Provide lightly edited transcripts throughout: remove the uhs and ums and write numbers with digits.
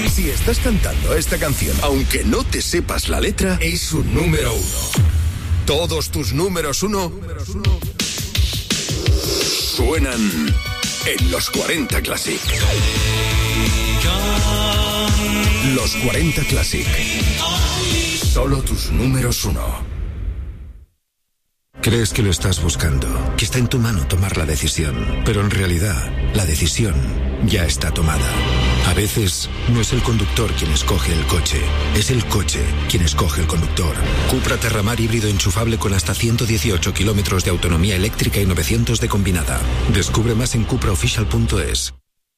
Si estás cantando esta canción, aunque no te sepas la letra, es un número 1. Todos tus números 1 suenan en los 40 Classic. Los 40 Classic. Solo tus números 1. Crees que lo estás buscando, que está en tu mano tomar la decisión, pero en realidad la decisión ya está tomada. A veces no es el conductor quien escoge el coche, es el coche quien escoge el conductor. Cupra Terramar híbrido enchufable con hasta 118 kilómetros de autonomía eléctrica y 900 de combinada. Descubre más en cupraofficial.es.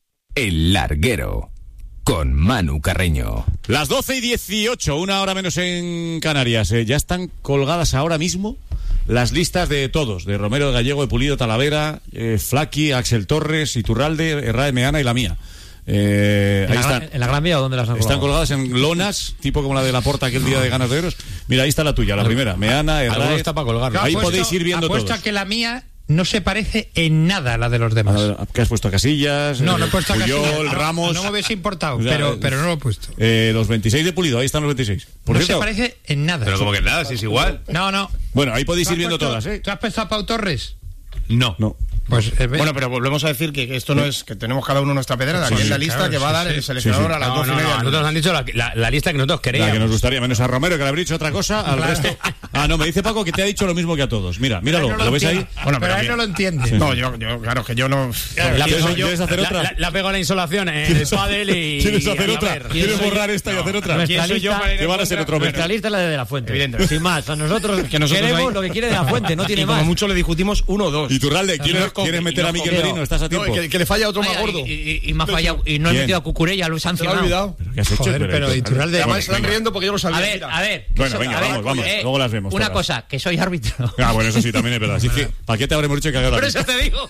El Larguero, con Manu Carreño. Las 12:18, una hora menos en Canarias. Ya están colgadas ahora mismo las listas de todos, de Romero, de Gallego, de Pulido, Talavera, Flaqui, Axel Torres, Iturralde, Herrera, Meana y la mía. Ahí están. ¿En la Gran Vía o dónde las han colgado? Están colgadas en lonas, tipo como la de Laporta aquel día de Ganas de Euros. Mira, ahí está la tuya, la primera. Meana, Herrera. Está para colgarlo. Ahí podéis ir viendo todos. Apuesto a que la mía no se parece en nada a la de los demás. ¿Qué has puesto? ¿Casillas? No he puesto a Casillas. Ramos. No me hubiese importado, pero no lo he puesto. Los 26 de Pulido, ahí están los 26. No se parece en nada. Pero como que nada, si es igual. No. Bueno, ahí podéis ir viendo todas, ¿eh? ¿Tú has puesto a Pau Torres? No. Pues, bueno, pero volvemos a decir que esto no es que tenemos cada uno nuestra pedrada, que es la lista que va a dar el seleccionador a las 12:30. Nosotros nos han dicho la lista que nosotros queríamos. La que nos gustaría, menos a Romero, que le habría dicho otra cosa, al resto. No, me dice Paco que te ha dicho lo mismo que a todos. Míralo, no ¿lo ves ahí? Bueno, pero él no lo entiende. Sí. No, yo, claro, que yo no. ¿Quieres hacer otra? La pego a la insolación en el pádel y. ¿Quieres hacer otra? ¿Quieres borrar esta y hacer otra? Que van a ser otro Nuestra lista es la de la Fuente. Evidente. Sin más, a nosotros queremos lo que quiere de la Fuente, no tiene más. Como mucho le discutimos 1 o 2. ¿Y Turralde, quieres meter a Miquel Merino? ¿Estás a tiempo? Que le falla otro más gordo. Y me ha fallado. Y no he metido a Cucurella, lo he sancionado. olvidado. ¿Pero qué has hecho? Pero Iturralde. Además están riendo porque yo lo sabía. A ver. Bueno, venga, vamos. Luego las vemos. Una todas. cosa, que soy árbitro. Bueno, eso sí, también es verdad. Así que, ¿para qué te habremos dicho que haga la Por eso te digo.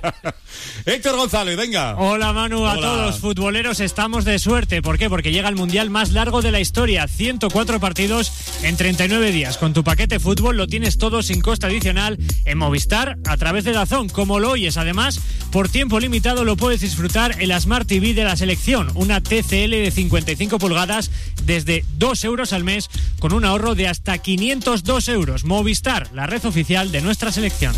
Héctor González, venga. Hola Manu, a todos futboleros, estamos de suerte. ¿Por qué? Porque llega el mundial más largo de la historia, 104 partidos en 39 días. Con tu paquete fútbol lo tienes todo sin coste adicional en Movistar a través de DAZN, como lo oyes. Además, por tiempo limitado lo puedes disfrutar en la Smart TV de la selección, una TCL de 55 pulgadas desde 2 euros al mes, con un ahorro de hasta 502 euros. Movistar, la red oficial de nuestra selección.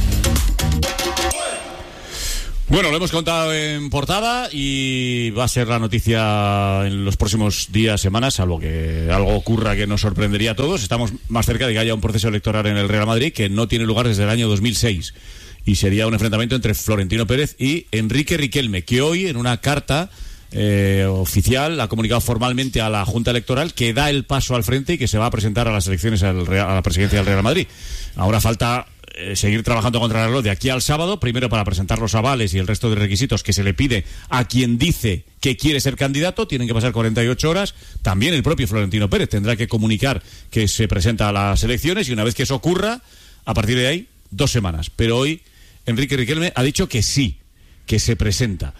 Bueno, lo hemos contado en portada y va a ser la noticia en los próximos días, semanas, salvo que algo ocurra que nos sorprendería a todos. Estamos más cerca de que haya un proceso electoral en el Real Madrid que no tiene lugar desde el año 2006 y sería un enfrentamiento entre Florentino Pérez y Enrique Riquelme, que hoy en una carta oficial ha comunicado formalmente a la Junta Electoral que da el paso al frente y que se va a presentar a las elecciones a la presidencia del Real Madrid. Ahora falta seguir trabajando contra el reloj de aquí al sábado, primero para presentar los avales y el resto de requisitos que se le pide a quien dice que quiere ser candidato. Tienen que pasar 48 horas. También el propio Florentino Pérez tendrá que comunicar que se presenta a las elecciones y una vez que eso ocurra, a partir de ahí, 2 semanas. Pero hoy Enrique Riquelme ha dicho que sí, que se presenta.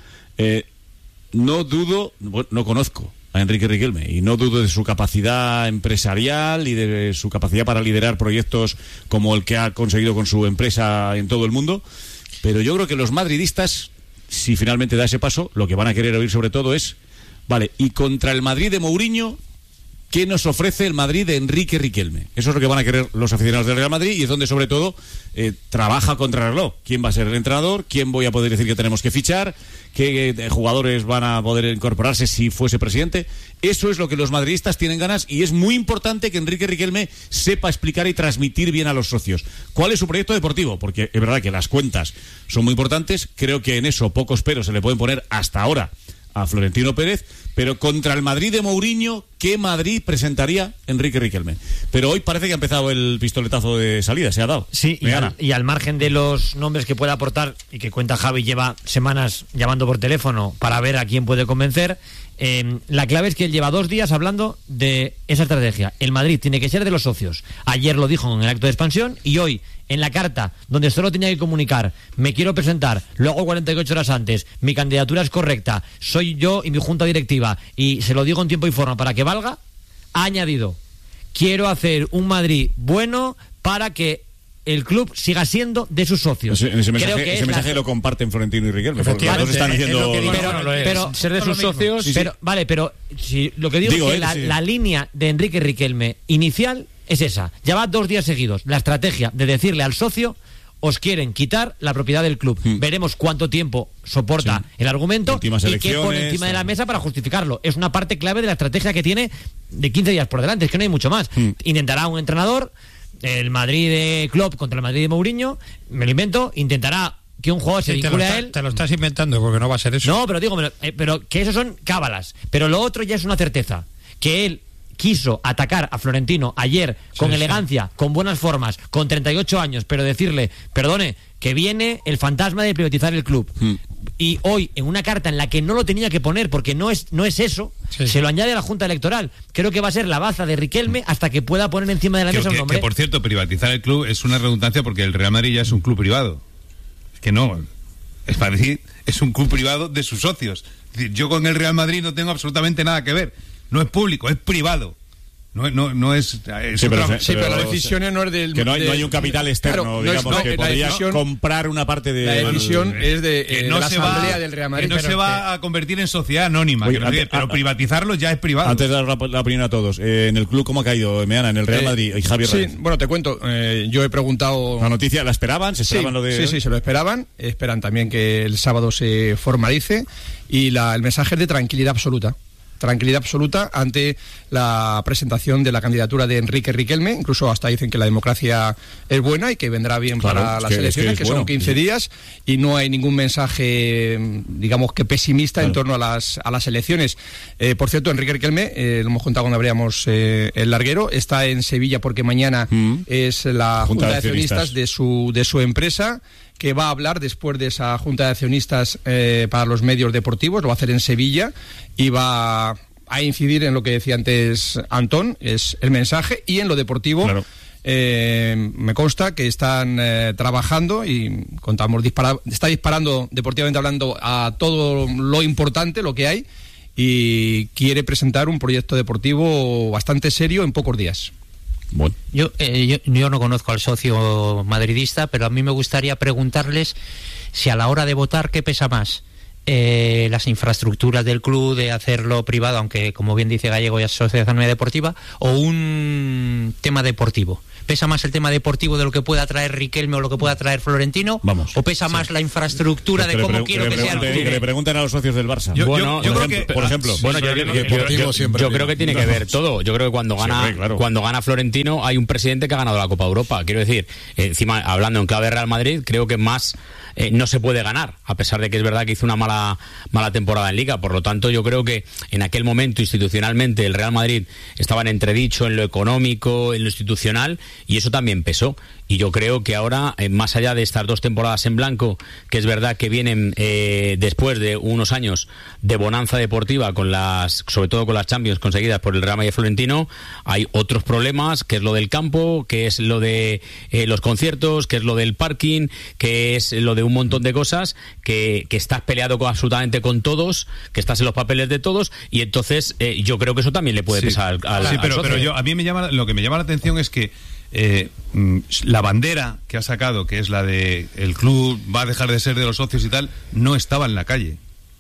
No dudo, no conozco a Enrique Riquelme y no dudo de su capacidad empresarial y de su capacidad para liderar proyectos como el que ha conseguido con su empresa en todo el mundo, pero yo creo que los madridistas, si finalmente da ese paso, lo que van a querer oír sobre todo es, vale, y contra el Madrid de Mourinho, ¿qué nos ofrece el Madrid de Enrique Riquelme? Eso es lo que van a querer los aficionados del Real Madrid y es donde sobre todo trabaja contra el reloj. ¿Quién va a ser el entrenador? ¿Quién voy a poder decir que tenemos que fichar? ¿Qué jugadores van a poder incorporarse si fuese presidente? Eso es lo que los madridistas tienen ganas y es muy importante que Enrique Riquelme sepa explicar y transmitir bien a los socios. ¿Cuál es su proyecto deportivo? Porque es verdad que las cuentas son muy importantes. Creo que en eso pocos peros se le pueden poner hasta ahora a Florentino Pérez, pero contra el Madrid de Mourinho, ¿qué Madrid presentaría Enrique Riquelme? Pero hoy parece que ha empezado el pistoletazo de salida, se ha dado. Sí, y al margen de los nombres que puede aportar y que cuenta Javi, lleva semanas llamando por teléfono para ver a quién puede convencer. La clave es que él lleva 2 días hablando de esa estrategia. El Madrid tiene que ser de los socios. Ayer lo dijo en el acto de expansión y hoy en la carta donde solo tenía que comunicar: me quiero presentar, lo hago 48 horas antes, mi candidatura es correcta, soy yo y mi junta directiva y se lo digo en tiempo y forma para que valga, ha añadido: quiero hacer un Madrid bueno para que el club siga siendo de sus socios. Ese mensaje lo comparten Florentino y Riquelme. Los dos están diciendo... Pero ser de sus socios... Pero si lo que digo es que la línea de Enrique Riquelme inicial es esa. Ya va 2 días seguidos. La estrategia de decirle al socio: os quieren quitar la propiedad del club. Veremos cuánto tiempo soporta el argumento y qué pone encima de la mesa para justificarlo. Es una parte clave de la estrategia que tiene de 15 días por delante. Es que no hay mucho más. Intentará un entrenador, el Madrid de Klopp contra el Madrid de Mourinho, me lo invento, intentará que un jugador se vincule a él. Te lo estás inventando, porque no va a ser eso. No, pero digo, pero que eso son cábalas. Pero lo otro ya es una certeza. Que él quiso atacar a Florentino ayer con elegancia, con buenas formas, con 38 años, pero decirle: perdone, que viene el fantasma de privatizar el club. Y hoy, en una carta en la que no lo tenía que poner, porque no es eso, se lo añade a la Junta Electoral. Creo que va a ser la baza de Riquelme hasta que pueda poner encima de la mesa un nombre. Que, por cierto, privatizar el club es una redundancia, porque el Real Madrid ya es un club privado. Es que no, es para decir, es un club privado de sus socios. Es decir, yo con el Real Madrid no tengo absolutamente nada que ver. No es público, es privado. No es... pero las decisiones no es del... Que no hay un capital externo, digamos, que podría comprar una parte de... La decisión es de la Asamblea del Real Madrid. Que no se va a convertir en sociedad anónima. Oye, pero privatizarlo ya es privado. Antes de dar la opinión a todos, en el club, ¿cómo ha caído Meana? En el Real Madrid, y Javier Reyes. Sí, bueno, te cuento. Yo he preguntado... ¿La noticia la esperaban? ¿Se esperaban lo de...? Sí, se lo esperaban. Esperan también que el sábado se formalice. Y el mensaje es de tranquilidad absoluta ante la presentación de la candidatura de Enrique Riquelme. Incluso hasta dicen que la democracia es buena y que vendrá bien para las elecciones, que son 15 días, y no hay ningún mensaje, digamos, que pesimista en torno a las elecciones. Por cierto, Enrique Riquelme, lo hemos contado cuando abríamos el larguero, está en Sevilla porque mañana es la Junta de Accionistas de su empresa, que va a hablar después de esa Junta de Accionistas para los medios deportivos. Lo va a hacer en Sevilla y va a incidir en lo que decía antes Antón, es el mensaje, y en lo deportivo. Claro. Me consta que están trabajando y está disparando deportivamente hablando a todo lo importante, lo que hay, y quiere presentar un proyecto deportivo bastante serio en pocos días. Bueno. Yo no conozco al socio madridista, pero a mí me gustaría preguntarles si a la hora de votar, ¿qué pesa más? Las infraestructuras del club, de hacerlo privado, aunque como bien dice Gallego ya es sociedad deportiva, o un tema deportivo. ¿Pesa más el tema deportivo de lo que pueda traer Riquelme o lo que pueda traer Florentino? Vamos. ¿O pesa más la infraestructura de cómo quiero que sea el club? Que le pregunten a los socios del Barça. Yo creo que, por ejemplo. Bueno, yo creo que tiene que ver todo. Yo creo que cuando gana Florentino hay un presidente que ha ganado la Copa Europa. Quiero decir, encima, hablando en clave de Real Madrid, creo que más no se puede ganar, a pesar de que es verdad que hizo una mala temporada en Liga. Por lo tanto, yo creo que en aquel momento institucionalmente el Real Madrid estaba en entredicho en lo económico, en lo institucional, y eso también pesó. Y yo creo que ahora, más allá de estas 2 temporadas en blanco, que es verdad que vienen después de unos años de bonanza deportiva, sobre todo con las Champions conseguidas por el Real Madrid Florentino, hay otros problemas, que es lo del campo, que es lo de los conciertos, que es lo del parking, que es lo de un montón de cosas, que estás peleado absolutamente con todos, que estás en los papeles de todos, y entonces yo creo que eso también le puede pesar al socio. Pero a mí lo que me llama la atención es que la bandera que ha sacado, que es la de el club va a dejar de ser de los socios y tal, no estaba en la calle.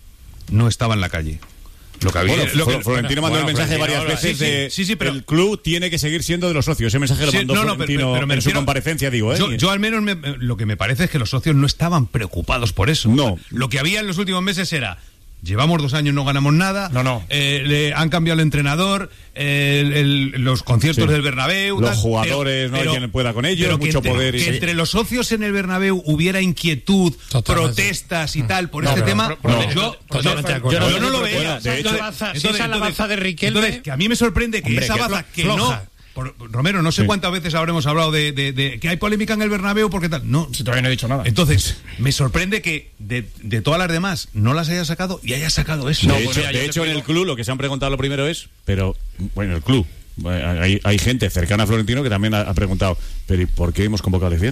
Lo que había, Florentino mandó el mensaje varias veces pero el club tiene que seguir siendo de los socios. Ese mensaje lo mandó Florentino en su comparecencia, digo. Yo al menos lo que me parece es que los socios no estaban preocupados por eso. No. Lo que había en los últimos meses era: llevamos 2 años, no ganamos nada. Le han cambiado el entrenador, los conciertos del Bernabéu. Los jugadores, no hay quien pueda con ellos, mucho poder. Que entre los socios en el Bernabéu hubiera inquietud, protestas y tal por este tema. Yo no lo veo. De hecho, si esa es la baza de Riquelme. Entonces, que a mí me sorprende que esa baza que floja. Romero, no sé cuántas veces habremos hablado de que hay polémica en el Bernabéu porque tal. No, si todavía no he dicho nada. Entonces, me sorprende que de todas las demás no las haya sacado y haya sacado eso. De hecho, en el club lo que se han preguntado lo primero es, pero bueno, el club, hay gente cercana a Florentino que también ha preguntado, pero ¿y por qué hemos convocado elecciones?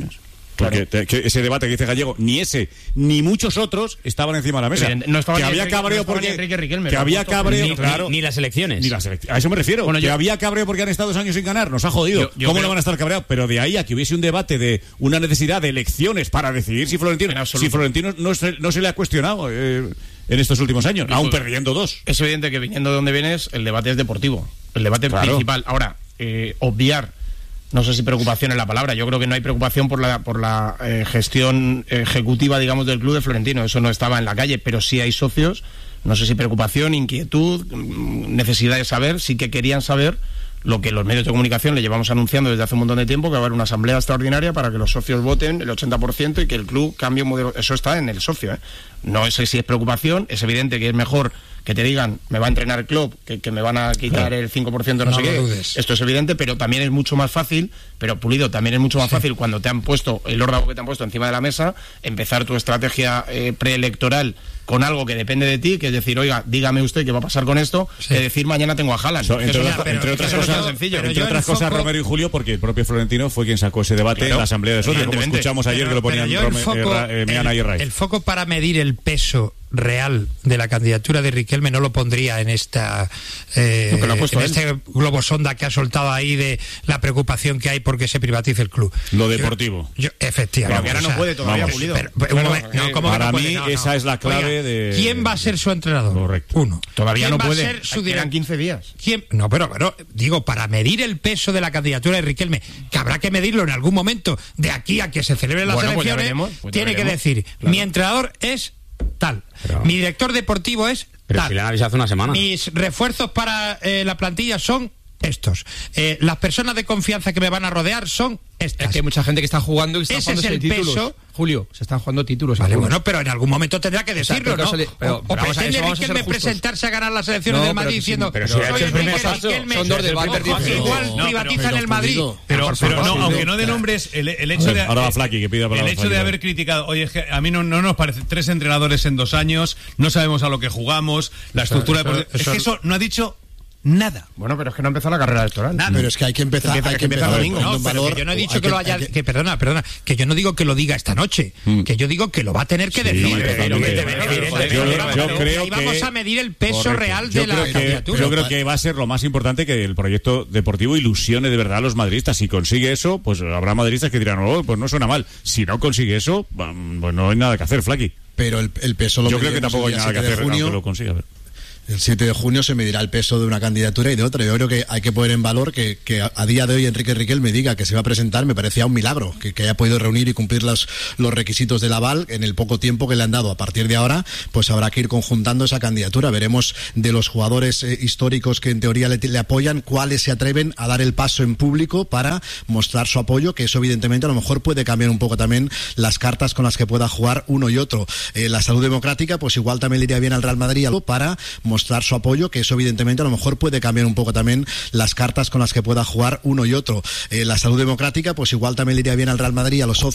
Porque que ese debate que dice Gallego, ni ese ni muchos otros estaban encima de la mesa. No que había cabreo porque que había cabreo, ni las elecciones. A eso me refiero. Bueno, que había cabreo porque han estado 2 años sin ganar, nos ha jodido. ¿Cómo no van a estar cabreados? Pero de ahí a que hubiese un debate de una necesidad de elecciones para decidir si Florentino no se le ha cuestionado en estos últimos años, aún perdiendo 2. Es evidente que viniendo de donde vienes, el debate es deportivo, el debate principal. Ahora, obviar, no sé si preocupación es la palabra, yo creo que no hay preocupación por la gestión ejecutiva, digamos, del club de Florentino, eso no estaba en la calle, pero sí hay socios, no sé si preocupación, inquietud, necesidad de saber, sí que querían saber lo que los medios de comunicación le llevamos anunciando desde hace un montón de tiempo, que va a haber una asamblea extraordinaria para que los socios voten el 80% y que el club cambie un modelo. Eso está en el socio, ¿eh? No sé si es preocupación, es evidente que es mejor que te digan, me va a entrenar el club, que me van a quitar el 5%, no sé qué. Dudes. Esto es evidente, pero también es mucho más fácil, pero Pulido, también es mucho más fácil cuando te han puesto el órdago que te han puesto encima de la mesa, empezar tu estrategia preelectoral con algo que depende de ti, que es decir, oiga, dígame usted qué va a pasar con esto, que decir mañana tengo a Haaland. Entre otras cosas, Romero y Julio, porque el propio Florentino fue quien sacó ese debate en la Asamblea de Socios, como escuchamos ayer que lo ponían Meana y Ray. El foco para medir el peso real de la candidatura de Riquelme no lo pondría en esta este globo sonda que ha soltado ahí de la preocupación que hay porque se privatice el club. Lo deportivo. Efectivamente. Pero que ahora no puede todavía, Pulido. Para mí esa es la clave de... ¿Quién va a ser su entrenador? Correcto. Uno. Todavía no puede. Ser su quedan 15 días. ¿Quién? No, pero digo, para medir el peso de la candidatura de Riquelme, que habrá que medirlo en algún momento de aquí a que se celebren las elecciones, tiene que decir, mi entrenador es tal, mi director deportivo es tal, si le han avisado hace una semana, mis refuerzos para la plantilla son estos, las personas de confianza que me van a rodear son estas. Es que hay mucha gente que está jugando y está jugando títulos. Peso. Julio, se están jugando títulos. Vale, bueno, pero en algún momento tendrá que decirlo, ¿no? O pretende Riquelme presentarse a ganar las elecciones del Madrid diciendo, soy Enrique Riquelme, son 2 debates diferentes. Igual privatizan el Madrid. Pero no, aunque no de nombres, el hecho de... Ahora va Flaky, que pida palabra. El hecho de haber criticado, oye, es que a mí no nos parece 3 entrenadores en 2 años, no sabemos a lo que jugamos, la estructura... Es que eso no ha dicho... nada. Bueno, pero es que no ha empezado la carrera electoral. Nada. Pero es que hay que empezar domingo. No, pero que yo no he dicho que lo haya... Perdona, que yo no digo que lo diga esta noche, que yo digo que lo va a tener que decir. Yo creo que vamos a medir el peso real de la candidatura. Yo creo que va a ser lo más importante, que el proyecto deportivo ilusione de verdad a los madridistas. Si consigue eso, pues habrá madridistas que dirán, oh, pues no suena mal. Si no consigue eso, pues no hay nada que hacer, Flaky. Pero el peso lo yo creo que tampoco hay nada que hacer aunque lo consiga. El 7 de junio se medirá el peso de una candidatura y de otra. Yo creo que hay que poner en valor que a día de hoy Enrique Riquelme diga que se va a presentar. Me parecía un milagro que haya podido reunir y cumplir los requisitos del aval en el poco tiempo que le han dado. A partir de ahora, pues habrá que ir conjuntando esa candidatura. Veremos de los jugadores históricos que en teoría le apoyan, cuáles se atreven a dar el paso en público para mostrar su apoyo, que eso evidentemente a lo mejor puede cambiar un poco también las cartas con las que pueda jugar uno y otro. La salud democrática, pues igual también le iría bien al Real Madrid para mostrar su apoyo, que eso evidentemente a lo mejor puede cambiar un poco también las cartas con las que pueda jugar uno y otro. La salud democrática, pues igual también le iría bien al Real Madrid, a los socios.